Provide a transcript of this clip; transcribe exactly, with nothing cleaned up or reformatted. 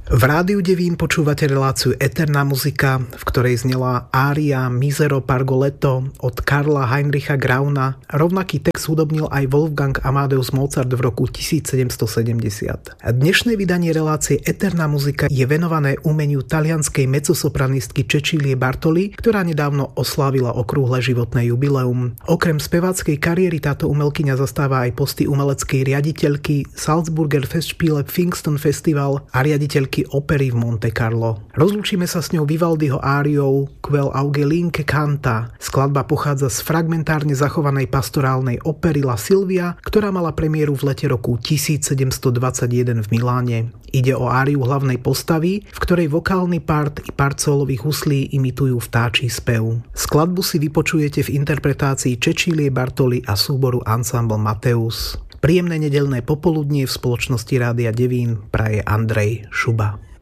V Rádiu Devín počúvate reláciu Eterná muzika, v ktorej znela ária Misero Pargoletto od Karla Heinricha Grauna. Rovnaký text hudobnil aj Wolfgang Amadeus Mozart v roku tisícsedemstosedemdesiat. Dnešné vydanie relácie Eterná muzika je venované umeniu talianskej mezzosopranistky Cecilie Bartoli, ktorá nedávno oslávila okrúhle životné jubileum. Okrem speváckej kariéry táto umelkyňa zastáva aj posty umeleckej riaditeľky Salzburger Festspiele Pfingsten Festival a riaditeľky opery v Monte Carlo. Rozlúčime sa s ňou Vivaldiho áriou Quel Augelinke canta. Skladba pochádza z fragmentárne zachovanej pastorálnej opery La Silvia, ktorá mala premiéru v lete roku tisícsedemstodvadsaťjeden v Miláne. Ide o áriu hlavnej postavy, v ktorej vokálny part i part sólových huslí imitujú vtáčí spev. Skladbu si vypočujete v interpretácii Cecilie Bartoli a súboru Ensemble Matthäus. Príjemné nedeľné popoludnie v spoločnosti Rádia Devín praje Andrej Šuba.